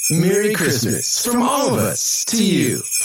Merry Christmas from all of us to you.